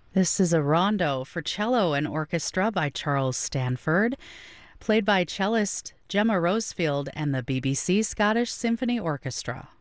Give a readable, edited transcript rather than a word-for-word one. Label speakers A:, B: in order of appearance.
A: This is a rondo for cello and orchestra by Charles Stanford, played by cellist Gemma Rosefield and the BBC Scottish Symphony Orchestra.